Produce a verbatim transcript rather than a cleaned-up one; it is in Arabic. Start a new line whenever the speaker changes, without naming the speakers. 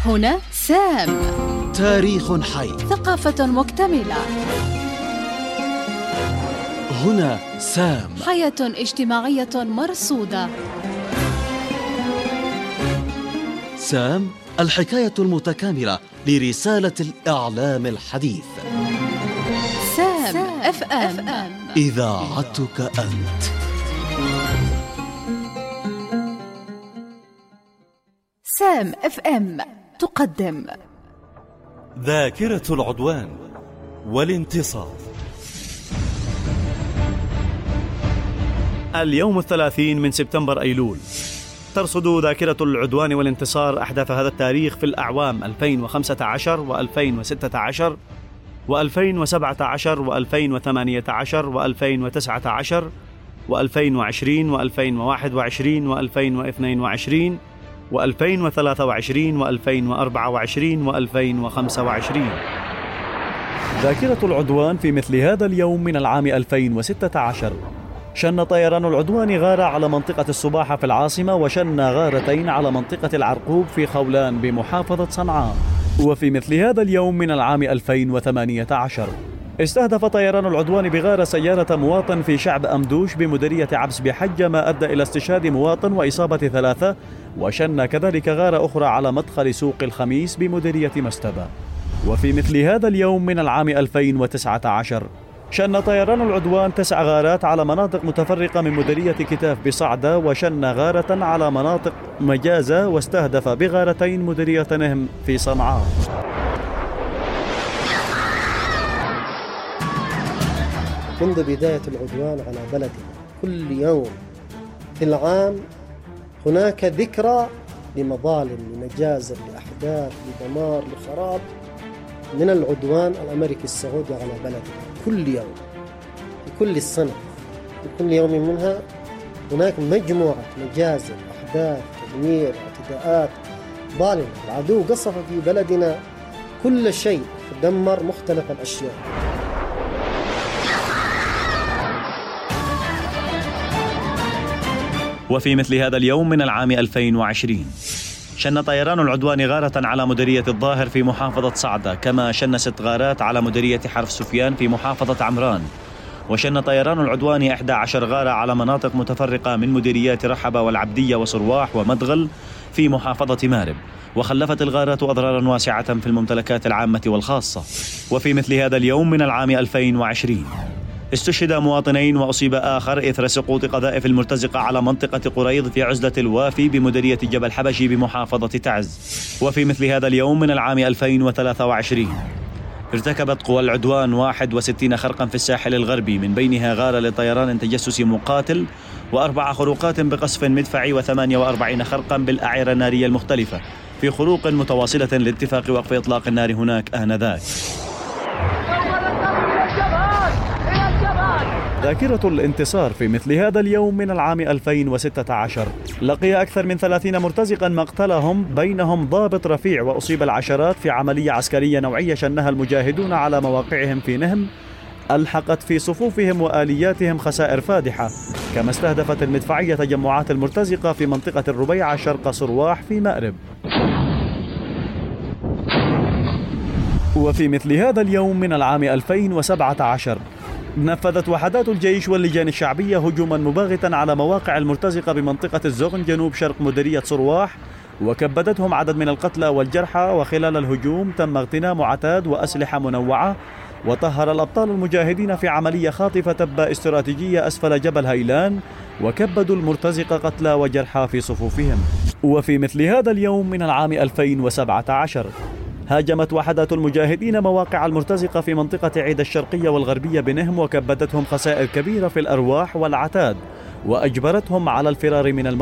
هنا سام.
تاريخ حي،
ثقافة مكتملة.
هنا سام.
حياة اجتماعية مرصودة.
سام، الحكاية المتكاملة لرسالة الإعلام الحديث.
سام اف ام،
إذاعتك أنت.
سام اف ام تقدم
ذاكرة العدوان والانتصار. اليوم الثلاثين من سبتمبر أيلول، ترصد ذاكرة العدوان والانتصار أحداث هذا التاريخ في الأعوام ألفين وخمسة عشر وألفين وستة عشر وألفين وسبعة عشر وألفين وثمانية عشر وألفين وتسعة عشر وألفين وعشرين وألفين وواحد وعشرين وألفين واثنين وعشرين وألفين وثلاثة وعشرين وألفين وأربعة وعشرين وألفين وخمسة وعشرين. ذاكرة العدوان في مثل هذا اليوم من العام ألفين وستة عشر، شن طيران العدوان غارة على منطقة الصباحة في العاصمة، وشن غارتين على منطقة العرقوب في خولان بمحافظة صنعاء. وفي مثل هذا اليوم من العام ألفين وثمانية عشر، استهدف طيران العدوان بغارة سيارة مواطن في شعب أمدوش بمديرية عبس بحجة، ما أدى إلى استشهاد مواطن وإصابة ثلاثة. وشن كذلك غارة أخرى على مدخل سوق الخميس بمديرية مستبة. وفي مثل هذا اليوم من العام ألفين وتسعة عشر، شن طيران العدوان تسع غارات على مناطق متفرقة من مديرية كتاف بصعدة، وشن غارة على مناطق مجازة، واستهدف بغارتين مديرية نهم في صنعاء.
منذ بداية العدوان على بلدنا كل يوم في العام هناك ذكرى لمظالم، لمجازر، لأحداث، لدمار، لخراب من العدوان الأمريكي السعودي على بلدنا. كل يوم في كل السنة في كل يوم منها هناك مجموعة مجازر، أحداث، تدمير، اعتداءات ظالمة. العدو قصف في بلدنا كل شيء، دمر مختلف الأشياء.
وفي مثل هذا اليوم من العام ألفين وعشرين، شن طيران العدوان غارة على مديرية الظاهر في محافظة صعدة، كما شن ست غارات على مديرية حرف سفيان في محافظة عمران. وشن طيران العدوان إحدى عشر غارة على مناطق متفرقة من مديريات رحبة والعبدية وصرواح ومدغل في محافظة مارب. وخلفت الغارات أضرارا واسعة في الممتلكات العامة والخاصة. وفي مثل هذا اليوم من العام ألفين وعشرين، استشهد مواطنين وأصيب آخر إثر سقوط قذائف المرتزقة على منطقة قريض في عزلة الوافي بمديرية جبل حبشي بمحافظة تعز. وفي مثل هذا اليوم من العام ألفين وثلاثة وعشرين، ارتكبت قوى العدوان واحد وستين خرقا في الساحل الغربي، من بينها غارة لطيران تجسسي مقاتل، وأربع خروقات بقصف مدفعي، وثمانية وأربعين خرقا بالأعيرة النارية المختلفة في خروق متواصلة لاتفاق وقف إطلاق النار هناك آنذاك. ذاكرة الانتصار في مثل هذا اليوم من العام ألفين وستة عشر، لقي أكثر من ثلاثين مرتزقا مقتلهم، بينهم ضابط رفيع، وأصيب العشرات في عملية عسكرية نوعية شنها المجاهدون على مواقعهم في نهم، ألحقت في صفوفهم وآلياتهم خسائر فادحة. كما استهدفت المدفعية تجمعات المرتزقة في منطقة الربيعة شرق صرواح في مأرب. وفي مثل هذا اليوم من العام ألفين وسبعة عشر، نفذت وحدات الجيش واللجان الشعبية هجوما مباغتا على مواقع المرتزقة بمنطقة الزغن جنوب شرق مديرية صرواح، وكبدتهم عدد من القتلى والجرحى. وخلال الهجوم تم اغتنام عتاد وأسلحة منوعة. وطهر الأبطال المجاهدين في عملية خاطفة تبة استراتيجية أسفل جبل هيلان، وكبدوا المرتزقة قتلى وجرحى في صفوفهم. وفي مثل هذا اليوم من العام ألفين وسبعة عشر، هاجمت وحدات المجاهدين مواقع المرتزقة في منطقة عيد الشرقية والغربية بنهم، وكبدتهم خسائر كبيرة في الأرواح والعتاد، وأجبرتهم على الفرار من المنطقة.